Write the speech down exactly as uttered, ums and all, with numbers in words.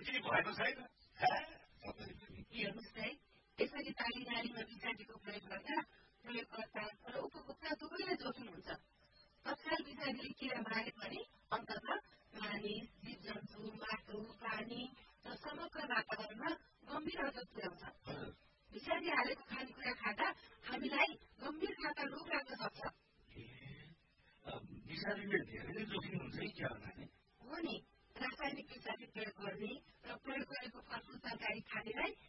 केही भएको छैन हेर्नुहोस् है यसरी बाली नालीमा विषादीको प्रयोग गर्दा प्रयोगकर्ता र उपभोक्ता दुवैलाई जोखिम हुन्छ। तत्काल विषादीले किरा मारे पनि अन्तत मानिस, जीवजन्तु, माटो, पानी र समग्र वातावरणमा गम्भीर असर पुर्याउँछ। विषादी हालेको खानेकुरा खाँदा हामीलाई गम्भीर खालका रोग लाग्न सक्छ। विषादीले धेरै नै जोखिम हुन्छ है क्या हो नि। रासायनिक विषादी प्रयोग गर्ने र प्रयोग गरेको फलफुल तरकारी खानेलाई